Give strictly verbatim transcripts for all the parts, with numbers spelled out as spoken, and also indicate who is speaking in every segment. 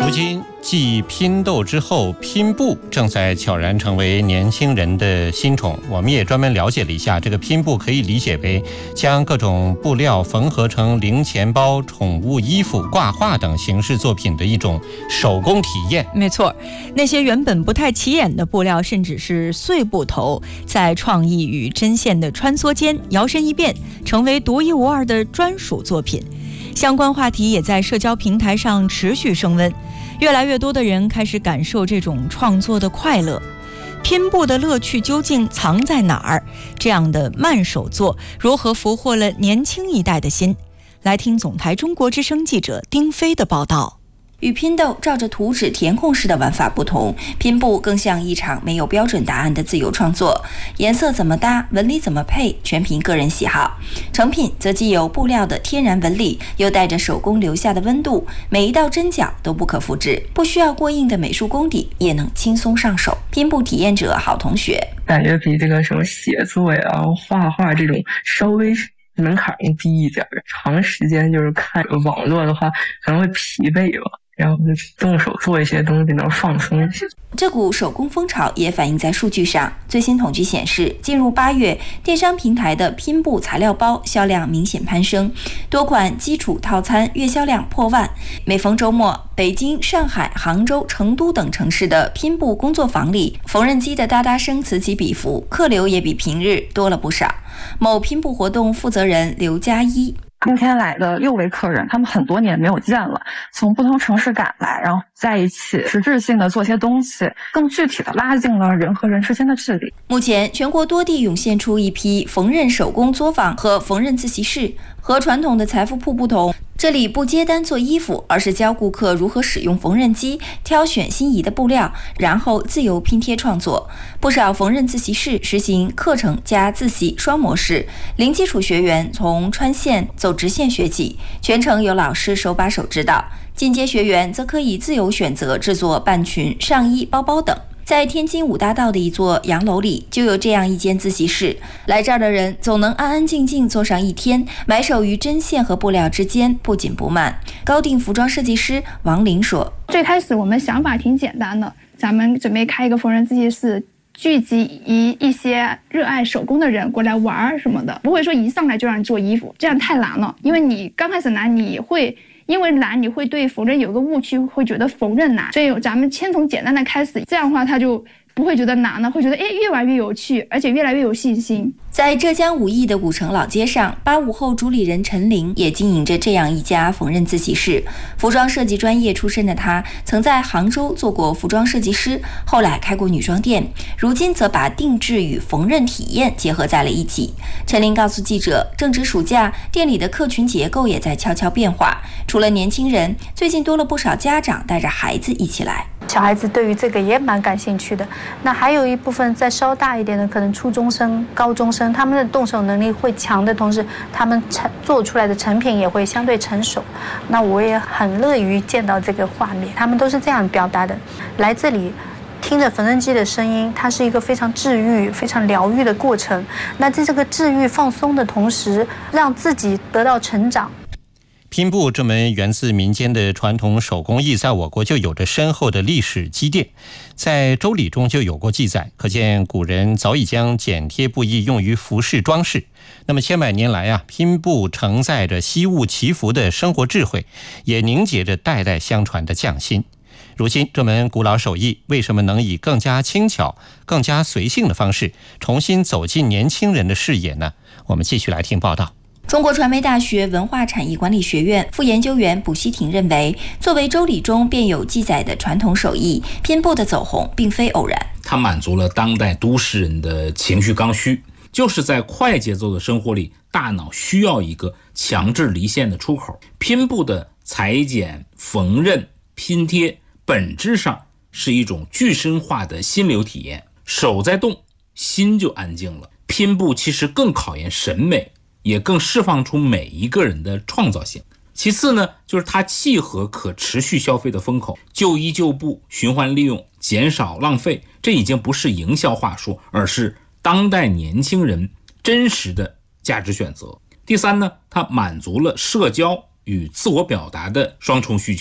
Speaker 1: 如今继拼豆之后，拼布正在悄然成为年轻人的新宠。我们也专门了解了一下，这个拼布可以理解为将各种布料缝合成零钱包、宠物衣服、挂画等形式作品的一种手工体验。
Speaker 2: 没错，那些原本不太起眼的布料，甚至是碎布头，在创意与针线的穿梭间摇身一变，成为独一无二的专属作品。相关话题也在社交平台上持续升温，越来越多的人开始感受这种创作的快乐。拼布的乐趣究竟藏在哪儿？这样的慢手作如何俘获了年轻一代的心？来听总台中国之声记者丁飞的报道。
Speaker 3: 与拼豆照着图纸填空式的玩法不同，拼布更像一场没有标准答案的自由创作，颜色怎么搭，纹理怎么配，全凭个人喜好。成品则既有布料的天然纹理，又带着手工留下的温度，每一道针脚都不可复制，不需要过硬的美术功底，也能轻松上手。拼布体验者郝同学
Speaker 4: 感觉比这个什么写作呀、画画这种稍微门槛更低一点，长时间就是看网络的话可能会疲惫吧，然后动手做一些东西能放松一些。
Speaker 3: 这股手工风潮也反映在数据上。最新统计显示，进入八月，电商平台的拼布材料包销量明显攀升，多款基础套餐月销量破万。每逢周末，北京、上海、杭州、成都等城市的拼布工作坊里，缝纫机的哒哒声此起彼伏，客流也比平日多了不少。某拼布活动负责人刘佳一，
Speaker 5: 今天来的六位客人，他们很多年没有见了，从不同城市赶来，然后在一起实质性的做些东西，更具体的拉近了人和人之间的距离。
Speaker 3: 目前全国多地涌现出一批缝纫手工作坊和缝纫自习室。和传统的财富铺不同，这里不接单做衣服，而是教顾客如何使用缝纫机，挑选心仪的布料，然后自由拼贴创作。不少缝纫自习室实行课程加自习双模式，零基础学员从穿线走直线学起，全程有老师手把手指导；进阶学员则可以自由选择制作半裙、上衣、包包等。在天津五大道的一座洋楼里，就有这样一间自习室。来这儿的人总能安安静静坐上一天，埋首于针线和布料之间，不紧不慢。高定服装设计师王林说：“
Speaker 6: 最开始我们想法挺简单的，咱们准备开一个缝纫自习室，聚集一一些热爱手工的人过来玩什么的，不会说一上来就让你做衣服，这样太难了。因为你刚开始难，你会。”因为难，你会对缝纫有个误区，会觉得缝纫难，所以咱们先从简单的开始，这样的话他就不会觉得难了，会觉得哎越玩越有趣，而且越来越有信心。
Speaker 3: 在浙江武义的古城老街上，八五后主理人陈玲也经营着这样一家缝纫自习室。服装设计专业出身的她，曾在杭州做过服装设计师，后来开过女装店，如今则把定制与缝纫体验结合在了一起。陈玲告诉记者，正值暑假，店里的客群结构也在悄悄变化。除了年轻人，最近多了不少家长带着孩子一起来。
Speaker 7: 小孩子对于这个也蛮感兴趣的。那还有一部分再稍大一点的，可能初中生、高中生，他们的动手能力会强的同时，他们做出来的成品也会相对成熟。那我也很乐于见到这个画面，他们都是这样表达的。来这里听着缝纫机的声音，它是一个非常治愈、非常疗愈的过程。那在这个治愈放松的同时，让自己得到成长。
Speaker 1: 拼布这门源自民间的传统手工艺，在我国就有着深厚的历史积淀，在《周礼》中就有过记载，可见古人早已将剪贴布艺用于服饰装饰。那么千百年来啊，拼布承载着惜物祈福的生活智慧，也凝结着代代相传的匠心。如今这门古老手艺为什么能以更加轻巧、更加随性的方式重新走进年轻人的视野呢？我们继续来听报道。
Speaker 3: 中国传媒大学文化产业管理学院副研究员卜希婷认为，作为周礼中便有记载的传统手艺，拼布的走红并非偶然。
Speaker 8: 它满足了当代都市人的情绪刚需，就是在快节奏的生活里，大脑需要一个强制离线的出口。拼布的裁剪、缝纫、拼贴，本质上是一种具身化的心流体验，手在动，心就安静了。拼布其实更考验审美，也更释放出每一个人的创造性。其次呢，就是它契合可持续消费的风口，旧衣旧布、循环利用、减少浪费，这已经不是营销话术，而是当代年轻人真实的价值选择。第三呢，它满足了社交与自我表达的双重需求，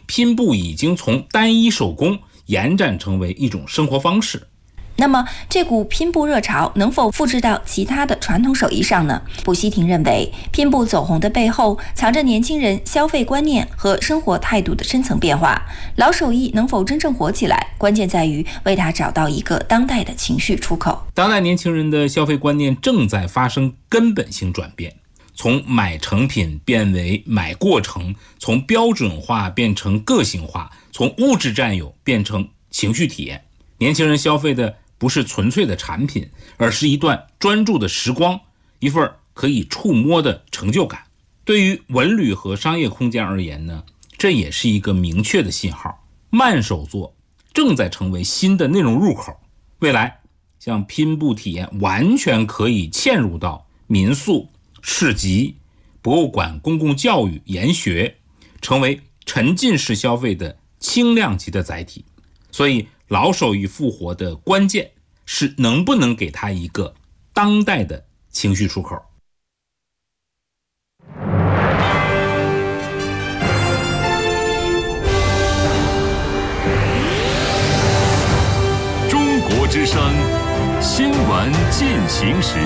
Speaker 8: 拼布已经从单一手工延展成为一种生活方式。
Speaker 3: 那么这股拼布热潮能否复制到其他的传统手艺上呢？卜希婷认为，拼布走红的背后藏着年轻人消费观念和生活态度的深层变化。老手艺能否真正火起来，关键在于为它找到一个当代的情绪出口。
Speaker 8: 当代年轻人的消费观念正在发生根本性转变，从买成品变为买过程，从标准化变成个性化，从物质占有变成情绪体验。年轻人消费的不是纯粹的产品，而是一段专注的时光，一份可以触摸的成就感。对于文旅和商业空间而言呢，这也是一个明确的信号。慢手作正在成为新的内容入口，未来像拼布体验完全可以嵌入到民宿、市集、博物馆、公共教育、研学，成为沉浸式消费的轻量级的载体。所以老手艺复活的关键是能不能给它一个当代的情绪出口。
Speaker 9: 中国之声新闻进行时。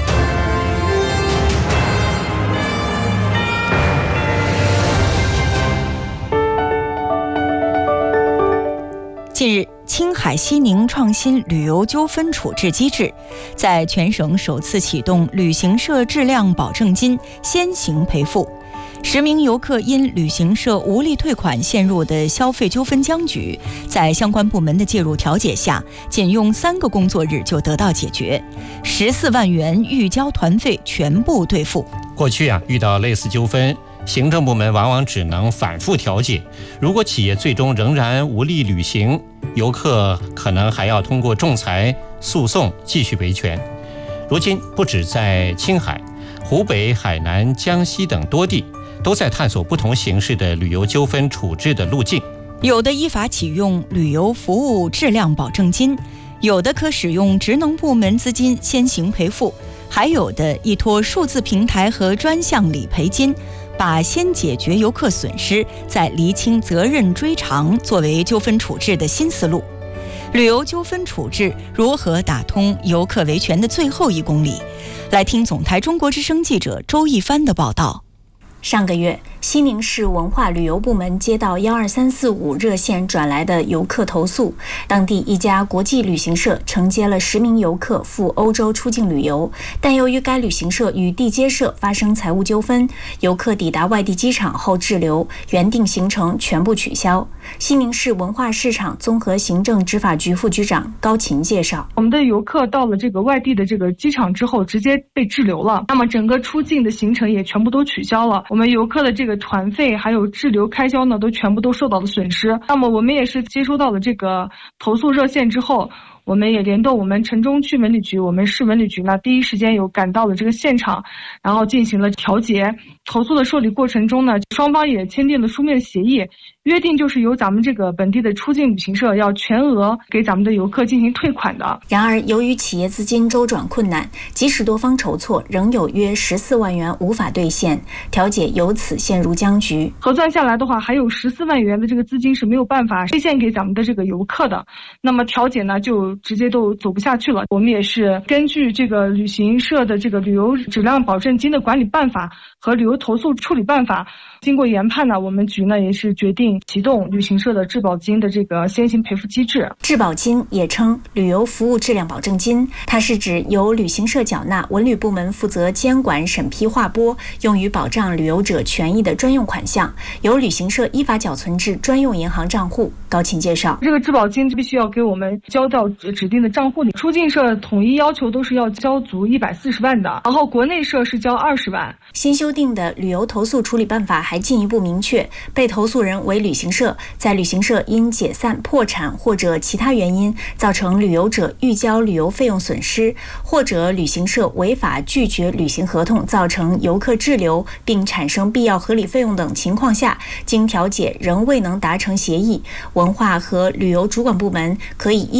Speaker 2: 近日，青海西宁创新旅游纠纷处置机制在全省首次启动旅行社质量保证金先行赔付。十名游客因旅行社无力退款陷入的消费纠纷僵局，在相关部门的介入调解下，仅用三个工作日就得到解决，十四万元预交团费全部兑付。
Speaker 1: 过去啊，遇到类似纠纷，行政部门往往只能反复调解，如果企业最终仍然无力履行，游客可能还要通过仲裁、诉讼继续维权。如今，不止在青海、湖北、海南、江西等多地，都在探索不同形式的旅游纠纷处置的路径。
Speaker 2: 有的依法启用旅游服务质量保证金，有的可使用职能部门资金先行赔付，还有的依托数字平台和专项理赔金，把先解决游客损失，再厘清责任追偿作为纠纷处置的新思路。旅游纠纷处置如何打通游客维权的最后一公里？来听总台中国之声记者周一帆的报道。
Speaker 10: 上个月，西宁市文化旅游部门接到一二三四五热线转来的游客投诉，当地一家国际旅行社承接了十名游客赴欧洲出境旅游，但由于该旅行社与地接社发生财务纠纷，游客抵达外地机场后滞留，原定行程全部取消。西宁市文化市场综合行政执法局副局长高琴介绍，
Speaker 11: 我们的游客到了这个外地的这个机场之后，直接被滞留了，那么整个出境的行程也全部都取消了。我们游客的这个团费还有滞留开销呢，都全部都受到了损失。那么我们也是接收到了这个投诉热线之后，我们也联动我们城中区文旅局，我们市文旅局呢，第一时间有赶到了这个现场，然后进行了调解。投诉的受理过程中呢，双方也签订了书面协议，约定就是由咱们这个本地的出境旅行社要全额给咱们的游客进行退款的。
Speaker 10: 然而，由于企业资金周转困难，即使多方筹措，仍有约十四万元无法兑现，调解由此陷入僵局。
Speaker 11: 核算下来的话，还有十四万元的这个资金是没有办法兑现给咱们的这个游客的。那么调解呢，就直接都走不下去了。我们也是根据这个旅行社的这个旅游质量保证金的管理办法和旅游投诉处理办法，经过研判呢，我们局呢也是决定启动旅行社的质保金的这个先行赔付机制。
Speaker 10: 质保金也称旅游服务质量保证金，它是指由旅行社缴纳，文旅部门负责监管审批划拨，用于保障旅游者权益的专用款项，由旅行社依法缴存至专用银行账户。高琴介绍，
Speaker 11: 这个质保金必须要给我们交到指定的账户里，出境社统一要求都是要交足一百四十万的，然后国内社是交二十万。
Speaker 10: 新修订的旅游投诉处理办法还进一步明确，被投诉人为旅行社，在旅行社因解散、破产或者其他原因造成旅游者预交旅游费用损失，或者旅行社违法拒绝履行合同造成游客滞留并产生必要合理费用等情况下，经调解仍未能达成协议，文化和旅游主管部门可以依法使用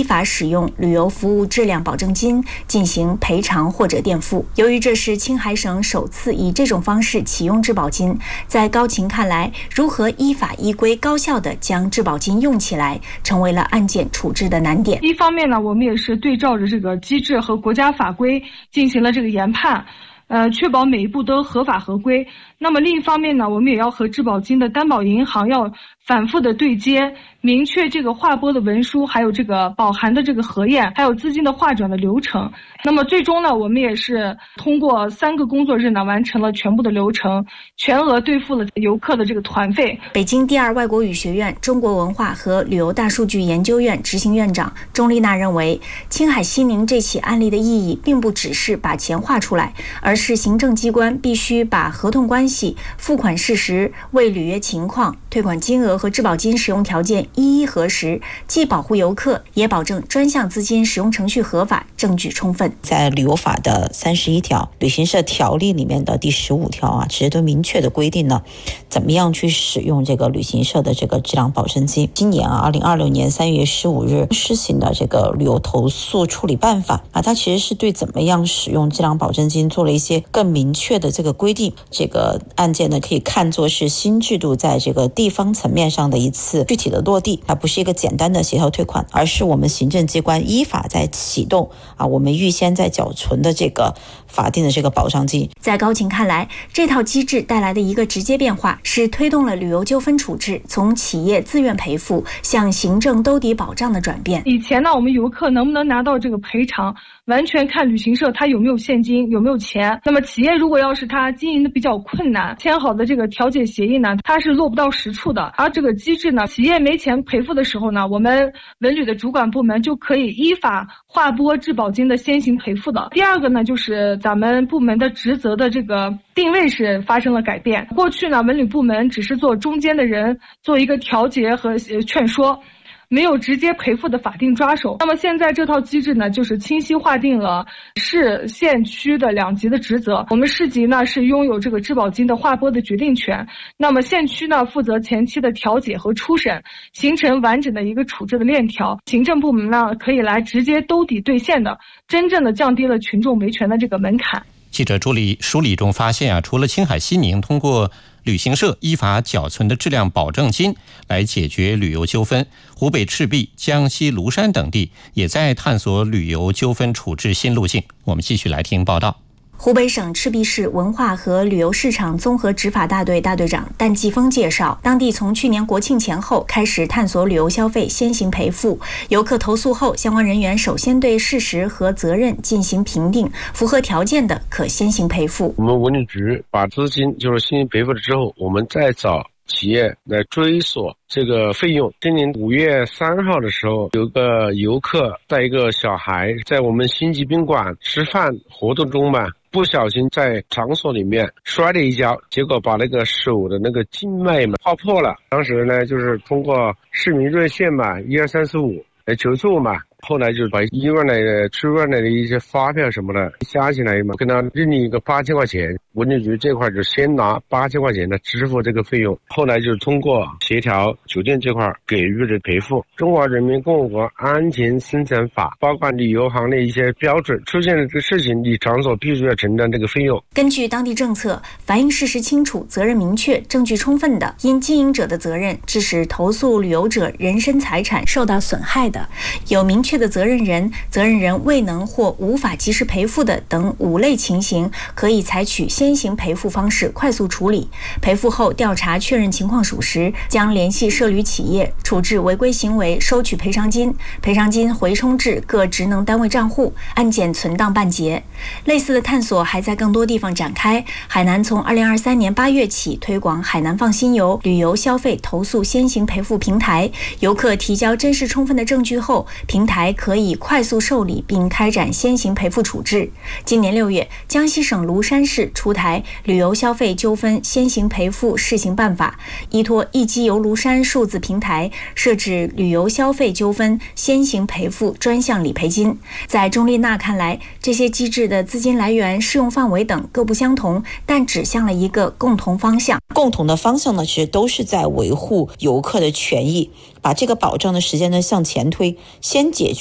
Speaker 10: 用旅游服务质量保证金进行赔偿或者垫付。由于这是青海省首次以这种方式启用质保金，在高琴看来，如何依法依规高效地将质保金用起来，成为了案件处置的难点。
Speaker 11: 一方面呢，我们也是对照着这个机制和国家法规进行了这个研判，呃，确保每一步都合法合规。那么另一方面呢，我们也要和质保金的担保银行要反复的对接，明确这个划拨的文书，还有这个保函的这个核验，还有资金的划转的流程。那么最终呢，我们也是通过三个工作日呢，完成了全部的流程，全额兑付了游客的这个团费。
Speaker 10: 北京第二外国语学院中国文化和旅游大数据研究院执行院长钟丽娜认为，青海西宁这起案例的意义并不只是把钱划出来，而是行政机关必须把合同关系、付款事实、为履约情况、退款金额和质保金使用条件一一核实，既保护游客，也保证专项资金使用程序合法、证据充分。
Speaker 12: 在旅游法的三十一条、旅行社条例里面的第十五条啊，其实都明确的规定了怎么样去使用这个旅行社的这个质量保证金。今年啊，二零二六年三月十五日施行的这个旅游投诉处理办法啊，它其实是对怎么样使用质量保证金做了一些更明确的这个规定。这个案件呢，可以看作是新制度在这个地方层面上的一次具体的落地，它不是一个简单的协调退款，而是我们行政机关依法在启动啊，我们预先在缴存的这个法定的这个保障金。
Speaker 10: 在高琴看来，这套机制带来的一个直接变化是推动了旅游纠纷处置从企业自愿赔付向行政兜底保障的转变。
Speaker 11: 以前呢，我们游客能不能拿到这个赔偿，完全看旅行社他有没有现金，有没有钱。那么企业如果要是他经营的比较困难，签好的这个调解协议呢，它是落不到实处的。而这个机制呢，企业没钱赔付的时候呢，我们文旅的主管部门就可以依法划拨质保金的先行赔付的。第二个呢，就是咱们部门的职责的这个定位是发生了改变。过去呢，文旅部门只是做中间的人，做一个调节和劝说，没有直接赔付的法定抓手。那么现在这套机制呢，就是清晰划定了市县区的两级的职责。我们市级呢是拥有这个质保金的划拨的决定权，那么县区呢负责前期的调解和初审，形成完整的一个处置的链条。行政部门呢可以来直接兜底兑现的，真正的降低了群众维权的这个门槛。
Speaker 1: 记者朱莉梳理中发现啊，除了青海西宁通过旅行社依法缴存的质量保证金来解决旅游纠纷，湖北赤壁、江西庐山等地也在探索旅游纠纷处置新路径。我们继续来听报道。
Speaker 10: 湖北省赤壁市文化和旅游市场综合执法大队大队长单继峰介绍，当地从去年国庆前后开始探索旅游消费先行赔付，游客投诉后，相关人员首先对事实和责任进行评定，符合条件的可先行赔付。
Speaker 13: 我们文旅局把资金就是先行赔付了之后，我们再找企业来追索这个费用。今年五月三号的时候，有个游客带一个小孩在我们星级宾馆吃饭活动中嘛，不小心在场所里面摔了一跤，结果把那个手的那个静脉嘛划破了。当时呢，就是通过市民热线嘛，一二三四五来求助嘛。后来就把医院来的出院来的一些发票什么的加起来嘛，跟他认领一个八千块钱。文旅局这块就先拿八千块钱的支付这个费用，后来就通过协调酒店这块给予的赔付。中华人民共和国安全生产法包括旅游行的一些标准，出现了这个事情，你场所必须要承担这个费用。
Speaker 10: 根据当地政策，反映事实清楚、责任明确、证据充分的，因经营者的责任致使投诉旅游者人身财产受到损害的，有明确的责任人、责任人未能或无法及时赔付的等五类情形，可以采取先行赔付方式快速处理。赔付后调查确认情况属实，将联系涉旅企业处置违规行为，收取赔偿金，赔偿金回充至各职能单位账户，案件存档办结。类似的探索还在更多地方展开。海南从二零二三年八月起推广海南放心游旅游消费投诉先行赔付平台，游客提交真实充分的证据后，平台可以快速受理并开展先行赔付处置。今年六月，江西省庐山市出台旅游消费纠纷先行赔付试行办法，依托易机游庐山数字平台，设置旅游消费纠纷先行赔付专项理赔金。在钟丽娜看来，这些机制的资金来源、适用范围等各不相同，但指向了一个共同方向。
Speaker 12: 共同的方向呢，其实都是在维护游客的权益，把这个保障的时间呢向前推，先解决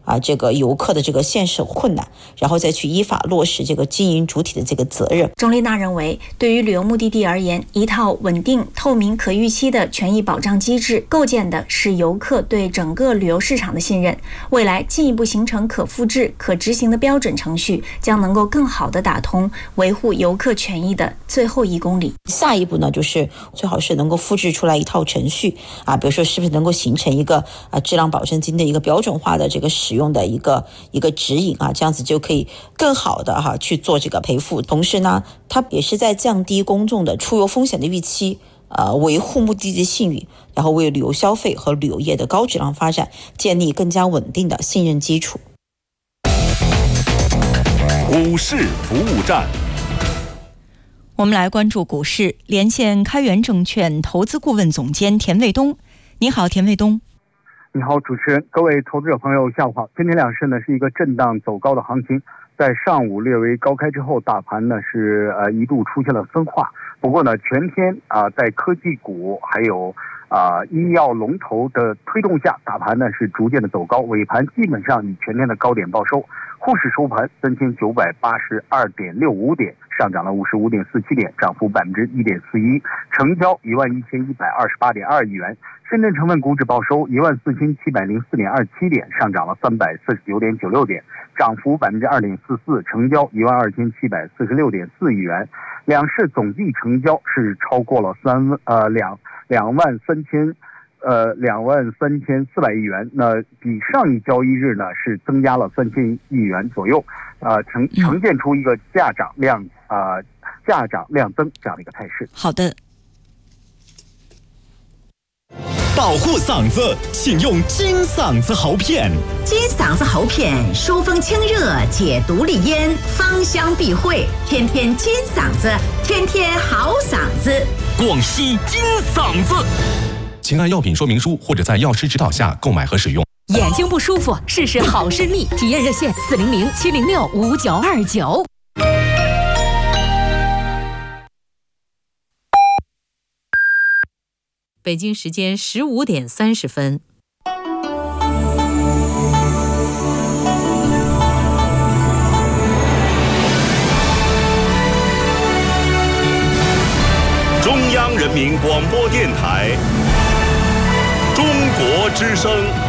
Speaker 12: 啊这个游客的这个现实困难，然后再去依法落实这个经营主体的这个责任。
Speaker 10: 钟丽娜认为，对于旅游目的地而言，一套稳定、透明、可预期的权益保障机制，构建的是游客对整个旅游市场的信任。未来进一步形成可复制、可执行的标准程序，将能够更好地打通维护游客权益的最后一公里。
Speaker 12: 下一步呢，就是最好是能够复制出来一套程序啊，比如说是不是能够形成一个啊质量保证金的一个标准化的这个使用的一个一个指引啊，这样子就可以更好的哈、啊、去做这个赔付。同时呢，它也是在降低公众的出游风险的预期，呃，维护目的地信誉，然后为旅游消费和旅游业的高质量发展建立更加稳定的信任基础。
Speaker 9: 股市服务站，
Speaker 2: 我们来关注股市，连线开元证券投资顾问总监田卫东。你好，田卫东。
Speaker 14: 你好，主持人，各位投资者朋友，下午好。今天两市呢是一个震荡走高的行情，在上午略微高开之后，大盘呢是呃一度出现了分化。不过呢，全天啊、呃、在科技股还有啊、呃、医药龙头的推动下，大盘呢是逐渐的走高，尾盘基本上以全天的高点报收。沪市收盘三千九百八十二点六五点，上涨了五十五点四七点，涨幅百分之一点四一，成交一万一千一百二十八点二亿元。深圳成分股指报收一万四千七百零四点二七点，上涨了三百四十九点九六点，涨幅百分之二点四四，成交一万二千七百四十六点四亿元。两市总计成交是超过了三呃两两万三千。呃，两万三千四百亿元，那比上一交易日呢是增加了三千亿元左右，呃，呈呈现出一个价涨量啊、呃、价涨量增这样的一个态势。
Speaker 2: 好的。
Speaker 15: 保护嗓子，请用金嗓子喉片。
Speaker 16: 金嗓子喉片疏风清热，解毒利咽，芳香避秽，天天金嗓子，天天好嗓子。
Speaker 15: 广西金嗓子。请按药品说明书或者在药师指导下购买和使用。
Speaker 17: 眼睛不舒服，试试好视力，体验热线四零零七零六五九二九。北京时间十五点三十分。
Speaker 9: 中央人民广播电台。中国之声。